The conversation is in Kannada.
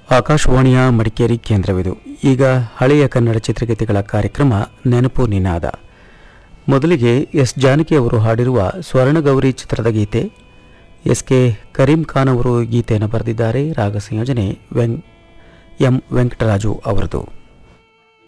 ಆಕಾಶವಾಣಿಯ ಮಡಿಕೇರಿ ಕೇಂದ್ರವಿದು. ಈಗ ಹಳೆಯ ಕನ್ನಡ ಚಿತ್ರಗೀತೆಗಳ ಕಾರ್ಯಕ್ರಮ ನೆನಪು ನಿನಾದ. ಮೊದಲಿಗೆ ಎಸ್ ಜಾನಕಿ ಅವರು ಹಾಡಿರುವ ಸ್ವರ್ಣಗೌರಿ ಚಿತ್ರದ ಗೀತೆ. ಎಸ್ ಕೆ ಕರೀಂ ಖಾನ್ ಅವರು ಗೀತೆಯನ್ನು ಬರೆದಿದ್ದಾರೆ. ರಾಗ ಸಂಯೋಜನೆ ಎಂ ವೆಂಕಟರಾಜು ಅವರದು.